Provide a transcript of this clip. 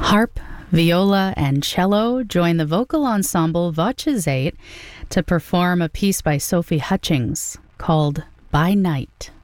Harp, viola, and cello join the vocal ensemble Voces 8 to perform a piece by Sophie Hutchings called By Night.